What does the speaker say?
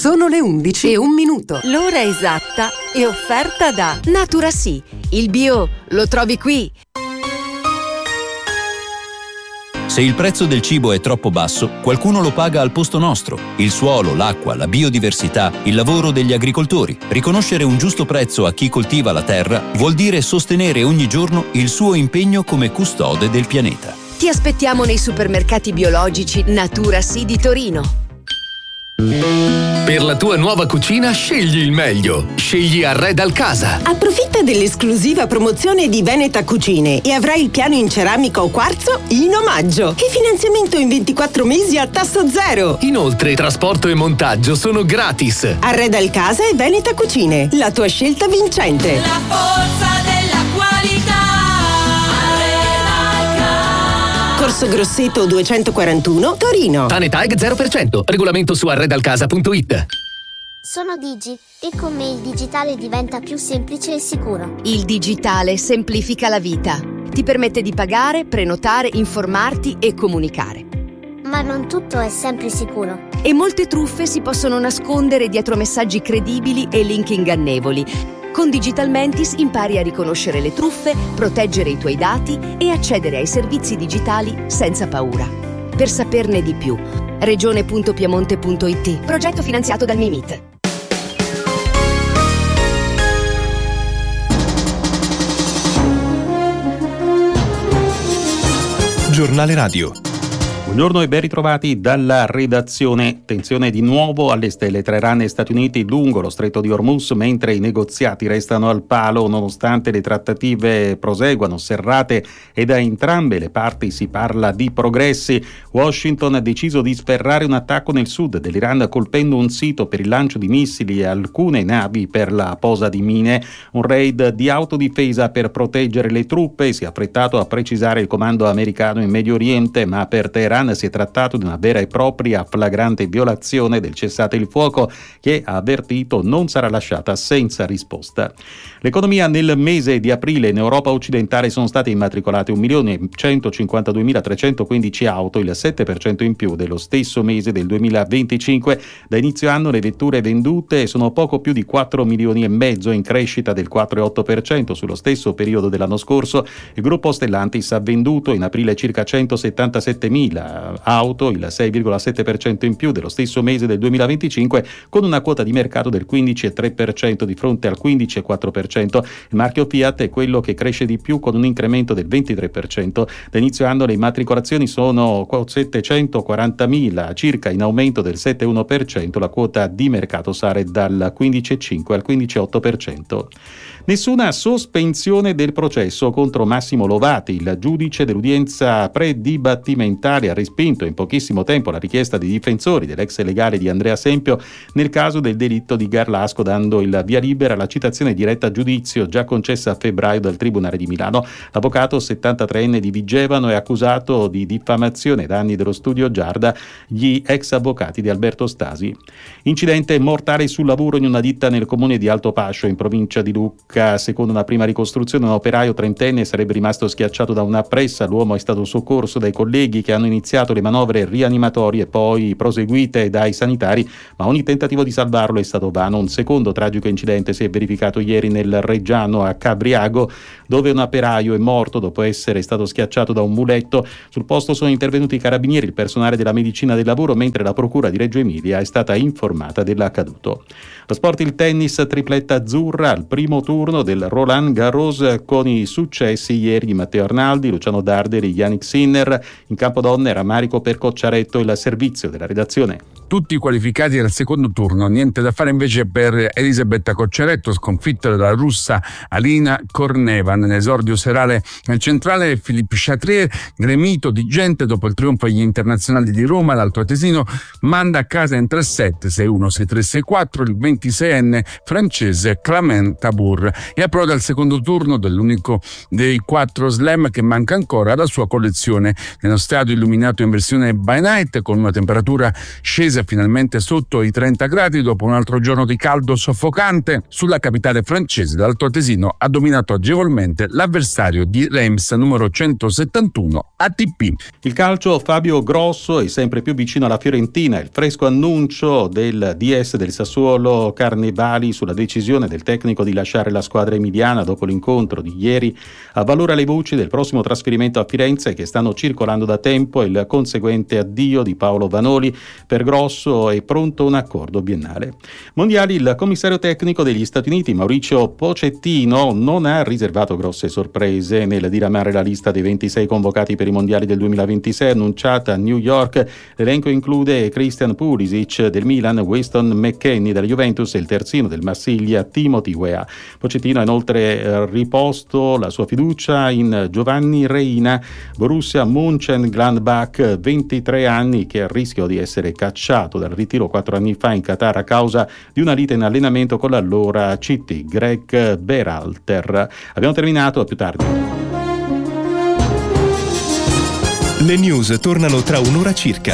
Sono le 11:01. L'ora esatta è offerta da Naturacy. Il bio lo trovi qui. Se il prezzo del cibo è troppo basso, qualcuno lo paga al posto nostro. Il suolo, l'acqua, la biodiversità, il lavoro degli agricoltori. Riconoscere un giusto prezzo a chi coltiva la terra vuol dire sostenere ogni giorno il suo impegno come custode del pianeta. Ti aspettiamo nei supermercati biologici Naturacy di Torino. Per la tua nuova cucina scegli il meglio. Scegli Arredal Casa. Approfitta dell'esclusiva promozione di Veneta Cucine e avrai il piano in ceramica o quarzo in omaggio. E finanziamento in 24 mesi a tasso zero. Inoltre trasporto e montaggio sono gratis. Arredal Casa e Veneta Cucine, la tua scelta vincente. La forza della qualità. Corso Grosseto 241, Torino. TANETAG 0%. Regolamento su arredalcasa.it. Sono Digi e con me il digitale diventa più semplice e sicuro. Il digitale semplifica la vita. Ti permette di pagare, prenotare, informarti e comunicare. Ma non tutto è sempre sicuro. E molte truffe si possono nascondere dietro messaggi credibili e link ingannevoli. Con Digital Mentis impari a riconoscere le truffe, proteggere i tuoi dati e accedere ai servizi digitali senza paura. Per saperne di più, regione.piemonte.it. Progetto finanziato dal MIMIT. Giornale Radio. Buongiorno e ben ritrovati dalla redazione. Tensione di nuovo alle stelle tra Iran e Stati Uniti lungo lo stretto di Hormuz, mentre i negoziati restano al palo nonostante le trattative proseguano serrate e da entrambe le parti si parla di progressi. Washington ha deciso di sferrare un attacco nel sud dell'Iran colpendo un sito per il lancio di missili e alcune navi per la posa di mine. Un raid di autodifesa per proteggere le truppe, si è affrettato a precisare il comando americano in Medio Oriente, ma per Teheran si è trattato di una vera e propria flagrante violazione del cessate il fuoco che, ha avvertito, non sarà lasciata senza risposta. L'economia: nel mese di aprile in Europa occidentale sono state immatricolate 1.152.315 auto, il 7% in più dello stesso mese del 2025. Da inizio anno le vetture vendute sono poco più di 4 milioni e mezzo, in crescita del 4,8% sullo stesso periodo dell'anno scorso. Il gruppo Stellantis ha venduto in aprile circa 177.000 auto, il 6,7% in più dello stesso mese del 2025, con una quota di mercato del 15,3% di fronte al 15,4%. Il marchio Fiat è quello che cresce di più, con un incremento del 23%. Da inizio anno le immatricolazioni sono 740.000, circa in aumento del 7,1%. La quota di mercato sale dal 15,5% al 15,8%. Nessuna sospensione del processo contro Massimo Lovati. Il giudice dell'udienza predibattimentale ha respinto in pochissimo tempo la richiesta dei difensori dell'ex legale di Andrea Sempio nel caso del delitto di Garlasco, dando il via libera alla citazione diretta a giudizio già concessa a febbraio dal Tribunale di Milano. L'avvocato 73enne di Vigevano è accusato di diffamazione ai danni dello studio Giarda, gli ex avvocati di Alberto Stasi. Incidente mortale sul lavoro in una ditta nel comune di Altopascio, in provincia di Lucca. Secondo una prima ricostruzione, un operaio trentenne sarebbe rimasto schiacciato da una pressa. L'uomo è stato soccorso dai colleghi che hanno iniziato le manovre rianimatorie, poi proseguite dai sanitari, ma ogni tentativo di salvarlo è stato vano. Un secondo tragico incidente si è verificato ieri nel Reggiano, a Cabriago, dove un operaio è morto dopo essere stato schiacciato da un muletto. Sul posto sono intervenuti i carabinieri, il personale della medicina del lavoro, mentre la procura di Reggio Emilia è stata informata dell'accaduto. Lo sport: il tennis, tripletta azzurra al primo turno del Roland Garros, con i successi ieri di Matteo Arnaldi, Luciano Darderi, Yannick Sinner. In campo donne, rammarico per Cocciaretto, il servizio della redazione. Tutti qualificati al secondo turno, niente da fare invece per Elisabetta Cocciaretto, sconfitta dalla russa Alina Kornevan. Nell'esordio serale nel centrale, Philippe Chatrier, gremito di gente dopo il trionfo agli internazionali di Roma. L'altoatesino manda a casa in 3-7, 6-1, 6-3, 6-4 il 26enne francese Clement Tabour e approda al secondo turno dell'unico dei 4 slam che manca ancora alla sua collezione. Nello stadio illuminato terminato in versione by night con una temperatura scesa finalmente sotto i 30 gradi dopo un altro giorno di caldo soffocante. Sulla capitale francese l'Alto Atesino ha dominato agevolmente l'avversario di Reims numero 171 ATP. Il calcio, Fabio Grosso è sempre più vicino alla Fiorentina. Il fresco annuncio del DS del Sassuolo Carnevali sulla decisione del tecnico di lasciare la squadra emiliana dopo l'incontro di ieri avvalora le voci del prossimo trasferimento a Firenze che stanno circolando da tempo e il conseguente addio di Paolo Vanoli. Per Grosso è pronto un accordo biennale. Mondiali, il commissario tecnico degli Stati Uniti Mauricio Pochettino non ha riservato grosse sorprese nel diramare la lista dei 26 convocati per i mondiali del 2026 annunciata a New York. L'elenco include Christian Pulisic del Milan, Weston McKennie della Juventus e il terzino del Marsiglia Timothy Weah. Pochettino ha inoltre riposto la sua fiducia in Giovanni Reina, Borussia Mönchengladbach, 23 anni, che è a rischio di essere cacciato dal ritiro 4 anni fa in Qatar a causa di una lite in allenamento con l'allora CT Greg Berhalter. Abbiamo terminato, a più tardi. Le news tornano tra un'ora circa.